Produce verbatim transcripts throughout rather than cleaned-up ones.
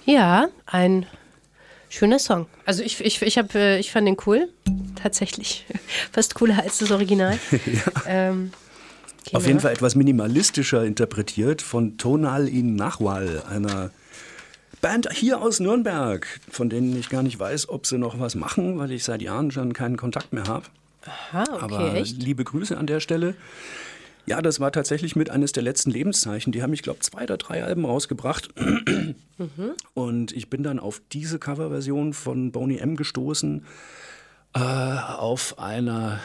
Ja, ein schöner Song. Also ich, ich, ich, hab, ich fand den cool, tatsächlich. Fast cooler als das Original. Ja. Ähm, Auf jeden Fall etwas minimalistischer interpretiert von Tonal in Nachwal, einer Band hier aus Nürnberg, von denen ich gar nicht weiß, ob sie noch was machen, weil ich seit Jahren schon keinen Kontakt mehr habe. Aha, okay, Aber echt? liebe Grüße an der Stelle. Ja, das war tatsächlich mit eines der letzten Lebenszeichen. Die haben, ich glaube, zwei oder drei Alben rausgebracht. Mhm. Und ich bin dann auf diese Coverversion von Boney M. gestoßen, äh, auf einer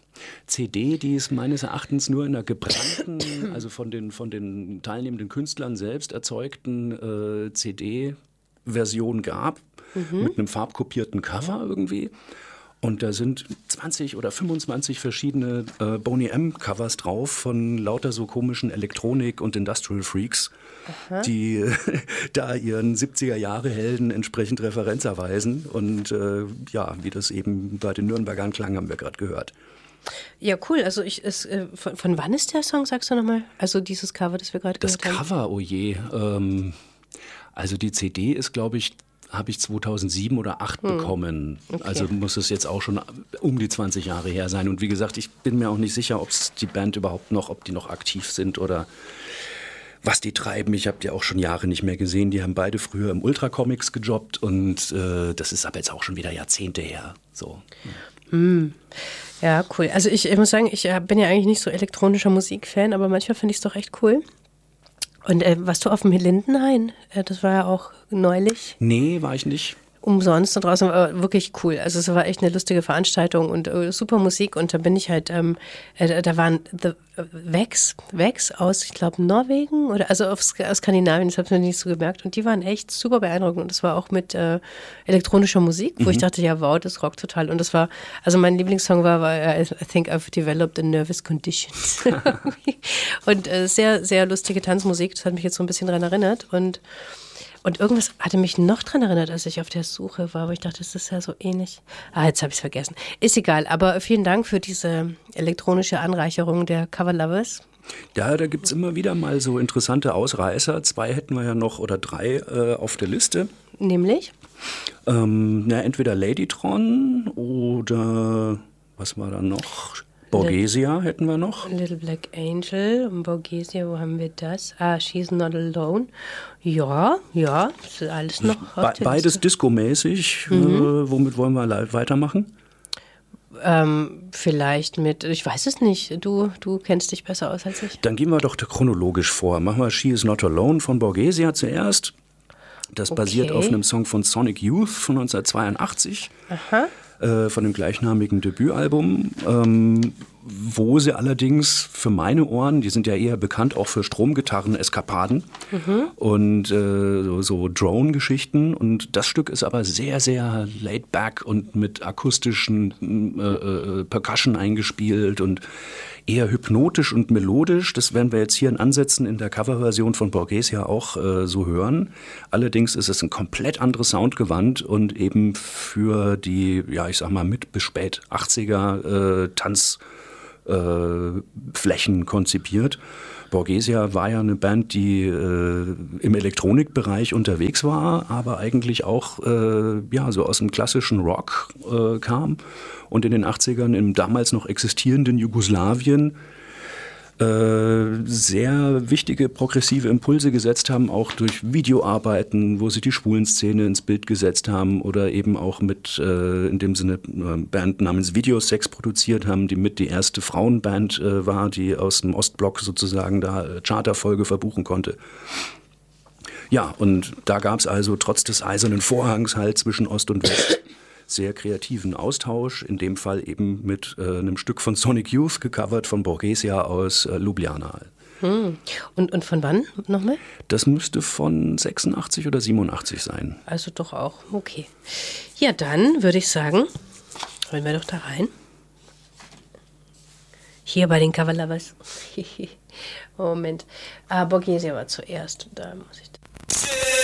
C D, die es meines Erachtens nur in einer gebrannten, also von den, von den teilnehmenden Künstlern selbst erzeugten äh, C D-Version gab, mhm. mit einem farbkopierten Cover irgendwie. Und da sind zwanzig oder fünfundzwanzig verschiedene äh, Boney M-Covers drauf von lauter so komischen Elektronik- und Industrial-Freaks, Aha. die äh, da ihren siebziger-Jahre-Helden entsprechend Referenz erweisen. Und äh, ja, wie das eben bei den Nürnbergern klang, haben wir gerade gehört. Ja, cool. Also ich, es, äh, von, von wann ist der Song, sagst du nochmal? Also dieses Cover, das wir gerade gehört haben. Das Cover, oh je. Ähm, also die C D ist, glaube ich, habe ich zweitausendsieben oder zweitausendacht hm. bekommen. Okay. Also muss es jetzt auch schon um die zwanzig Jahre her sein. Und wie gesagt, ich bin mir auch nicht sicher, ob es die Band überhaupt noch, ob die noch aktiv sind oder was die treiben. Ich habe die auch schon Jahre nicht mehr gesehen. Die haben beide früher im Ultra Comics gejobbt und äh, das ist aber jetzt auch schon wieder Jahrzehnte her. So. Hm. Ja, cool. Also ich, ich muss sagen, ich bin ja eigentlich nicht so elektronischer Musikfan, aber manchmal finde ich es doch echt cool. Und äh, warst du auf dem Lindenhain? Äh, das war ja auch neulich. Nee, war ich nicht. Umsonst da draußen, war wirklich cool. Also es war echt eine lustige Veranstaltung und äh, super Musik. Und da bin ich halt, ähm, äh, da waren The Vex, Vex aus, ich glaube, Norwegen oder also aus, aus Skandinavien, das habe ich mir nicht so gemerkt. Und die waren echt super beeindruckend. Und das war auch mit äh, elektronischer Musik, wo mhm. ich dachte, ja wow, das rockt total. Und das war, also mein Lieblingssong war, war I think I've developed a nervous condition. Und äh, sehr, sehr lustige Tanzmusik, das hat mich jetzt so ein bisschen dran erinnert. Und Und irgendwas hatte mich noch dran erinnert, als ich auf der Suche war, wo ich dachte, das ist ja so ähnlich. Ah, jetzt habe ich es vergessen. Ist egal, aber vielen Dank für diese elektronische Anreicherung der Cover Lovers. Ja, da gibt es immer wieder mal so interessante Ausreißer. Zwei hätten wir ja noch oder drei äh, auf der Liste. Nämlich? Ähm, na, entweder Ladytron oder was war da noch? Borgesia hätten wir noch. Little Black Angel und Borgesia, wo haben wir das? Ah, She's Not Alone. Ja, ja, das ist alles noch Be- Beides discomäßig. Mhm. Äh, womit wollen wir live weitermachen? Ähm, vielleicht mit, ich weiß es nicht, du, du kennst dich besser aus als ich. Dann gehen wir doch chronologisch vor. Machen wir She Is Not Alone von Borgesia zuerst. Das okay. basiert auf einem Song von Sonic Youth von neunzehnhundertzweiundachtzig. Aha. Von dem gleichnamigen Debütalbum, ähm, wo sie allerdings für meine Ohren, die sind ja eher bekannt auch für Stromgitarren-Eskapaden mhm. und äh, so, so Drone-Geschichten. Und das Stück ist aber sehr, sehr laid back und mit akustischen äh, äh, Percussion eingespielt und eher hypnotisch und melodisch. Das werden wir jetzt hier in Ansätzen in der Coverversion von Borgesia auch äh, so hören. Allerdings ist es ein komplett anderes Soundgewand und eben für die, ja ich sag mal, mit bis spät achtziger äh, Tanzflächen äh, konzipiert. Borgesia war ja eine Band, die äh, im Elektronikbereich unterwegs war, aber eigentlich auch äh, ja, so aus dem klassischen Rock äh, kam und in den achtzigern im damals noch existierenden Jugoslawien äh, sehr wichtige progressive Impulse gesetzt haben, auch durch Videoarbeiten, wo sie die Schwulenszene ins Bild gesetzt haben oder eben auch mit, äh, in dem Sinne, eine Band namens Videosex produziert haben, die mit die erste Frauenband äh, war, die aus dem Ostblock sozusagen da äh, Charterfolge verbuchen konnte. Ja, und da gab es also trotz des eisernen Vorhangs halt zwischen Ost und West sehr kreativen Austausch, in dem Fall eben mit äh, einem Stück von Sonic Youth gecovert von Borgesia aus äh, Ljubljana. Hm. Und, und von wann nochmal? Das müsste von sechsundachtzig oder siebenundachtzig sein. Also doch auch, okay. Ja, dann würde ich sagen, hören wir doch da rein. Hier bei den Cover Lovers. Moment. Ah, Borgesia war zuerst, da muss ich